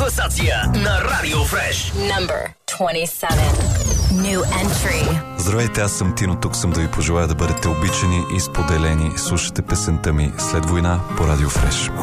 класация на Радио Фреш. Number 27. New entry. Здравейте, аз съм Тино, тук съм да ви пожелая да бъдете обичани и споделени. Слушате песента ми "След война" по Радио Фреш.